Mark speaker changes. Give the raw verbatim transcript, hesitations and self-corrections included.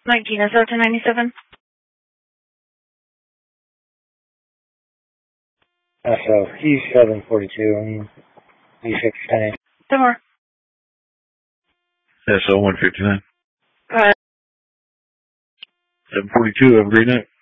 Speaker 1: nineteen S O ten ninety-seven.
Speaker 2: S O E seven forty-two and E six ten.
Speaker 1: Ten more.
Speaker 3: S O one fifty-nine.
Speaker 1: Go ahead.
Speaker 3: seven forty-two, have a great night.